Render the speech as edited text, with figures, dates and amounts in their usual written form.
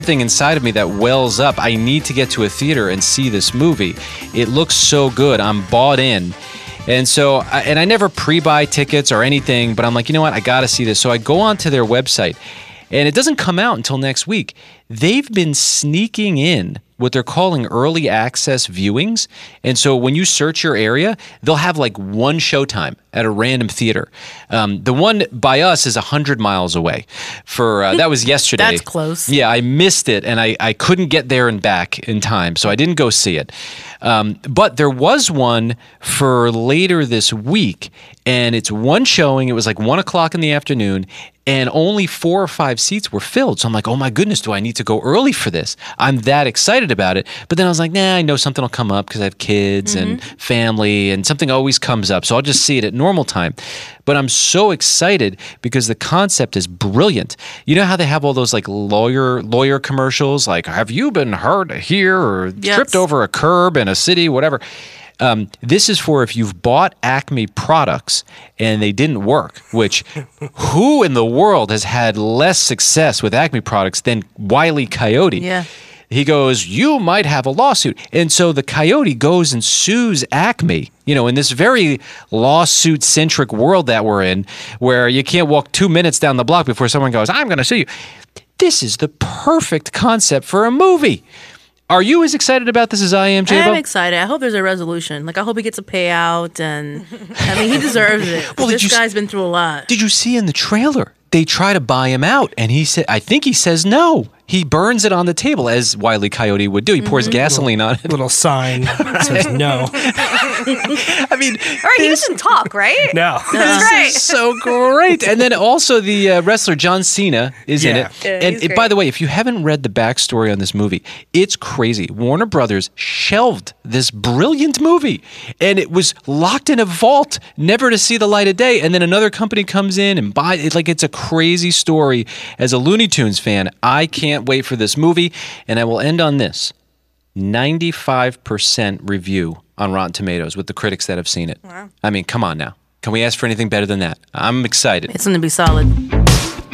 thing inside of me that wells up. I need to get to a theater and see this movie. It looks so good. I'm bought in. And so, I never pre-buy tickets or anything, but I'm like, you know what? I got to see this. So I go onto their website, and it doesn't come out until next week. They've been sneaking in what they're calling early access viewings. And so when you search your area, they'll have like one showtime at a random theater. The one by us is 100 miles away. That was yesterday. That's close. Yeah, I missed it, and I couldn't get there and back in time, so I didn't go see it. But there was one for later this week, and it's one showing. It was like 1 o'clock in the afternoon, and only 4 or 5 seats were filled. So I'm like, oh my goodness, do I need to go early for this? I'm that excited about it. But then I was like, nah, I know something will come up because I have kids and family, and something always comes up. So I'll just see it at normal time. But I'm so excited because the concept is brilliant. You know how they have all those like lawyer commercials, like, have you been hurt here or tripped over a curb in a city, whatever. This is for if you've bought Acme products and they didn't work, which who in the world has had less success with Acme products than Wile E. Coyote? Yeah. He goes, you might have a lawsuit. And so the Coyote goes and sues Acme, in this very lawsuit-centric world that we're in, where you can't walk 2 minutes down the block before someone goes, I'm going to sue you. This is the perfect concept for a movie. Are you as excited about this as I am, J-Bo? I'm excited. I hope there's a resolution. Like, I hope he gets a payout, and he deserves it. Well, this guy's been through a lot. Did you see in the trailer? They try to buy him out, and I think he says no. He burns it on the table, as Wile E. Coyote would do. He pours gasoline on it. Little sign that says no. I mean, all right, he doesn't talk, right? No. This is so great. And then also the wrestler John Cena is in it. Yeah, and by the way, if you haven't read the backstory on this movie, it's crazy. Warner Brothers shelved this brilliant movie, and it was locked in a vault, never to see the light of day. And then another company comes in and buys it. Like, it's a crazy story. As a Looney Tunes fan, I can't wait for this movie. And I will end on this. 95% review on Rotten Tomatoes with the critics that have seen it. Wow. I mean, come on now. Can we ask for anything better than that? I'm excited. It's going to be solid.